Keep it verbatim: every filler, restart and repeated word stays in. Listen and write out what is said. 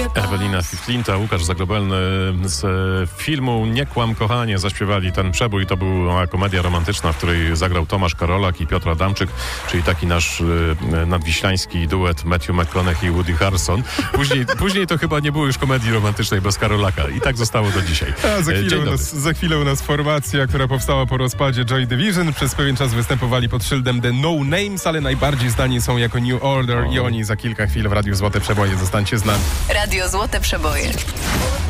Ewelina Fiflinta, Łukasz Zagrobelny z filmu Nie kłam kochanie zaśpiewali ten przebój. To była komedia romantyczna, w której zagrał Tomasz Karolak i Piotr Adamczyk, czyli taki nasz nadwiślański duet Matthew McConaughey i Woody Harrelson. Później, później to chyba nie było już komedii romantycznej bez Karolaka i tak zostało do dzisiaj. A za, chwilę u nas, za chwilę u nas formacja, która powstała po rozpadzie Joy Division. Przez pewien czas występowali pod szyldem The No Names, ale najbardziej znani są jako New Order o. i oni za kilka chwil w Radiu Złote Przeboje. Zostańcie z nami. Radio Złote Przeboje.